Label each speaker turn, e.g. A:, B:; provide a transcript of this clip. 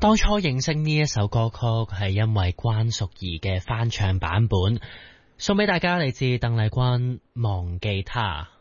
A: 當初認識呢一首歌曲係因為關淑怡嘅翻唱版本，送俾大家嚟自鄧麗君《忘記他》。